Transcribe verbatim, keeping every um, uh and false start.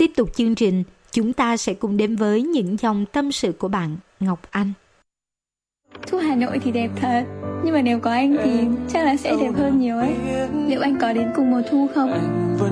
Tiếp tục chương trình, chúng ta sẽ cùng đến với những dòng tâm sự của bạn Ngọc Anh. Thu Hà Nội thì đẹp thật, nhưng mà nếu có anh thì chắc là sẽ đẹp hơn nhiều ấy. Liệu anh có đến cùng mùa thu không?